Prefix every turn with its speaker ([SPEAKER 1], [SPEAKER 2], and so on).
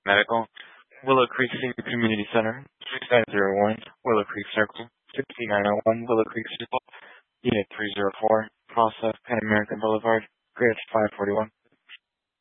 [SPEAKER 1] Medical, Willow Creek Senior Community Center, 6901, Willow Creek Circle, 6901, Willow Creek Circle, Unit 304, Process, Pan American Boulevard, Greenwich 541.